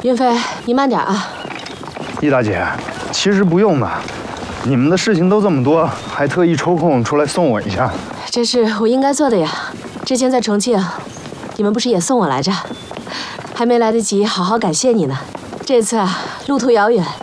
云飞，你慢点啊。 易大姐，其实不用的，你们的事情都这么多，还特意抽空出来送我一下。 这是我应该做的呀。之前在重庆，你们不是也送我来着？还没来得及好好感谢你呢。这次啊，路途遥远，